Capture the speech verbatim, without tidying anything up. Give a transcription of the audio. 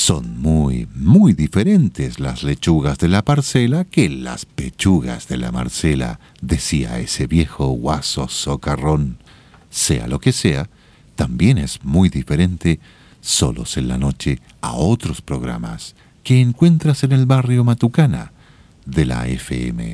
Son muy, muy diferentes las lechugas de la parcela que las pechugas de la Marcela, decía ese viejo guaso socarrón. Sea lo que sea, también es muy diferente Solos en la Noche a otros programas que encuentras en el barrio Matucana de la F M.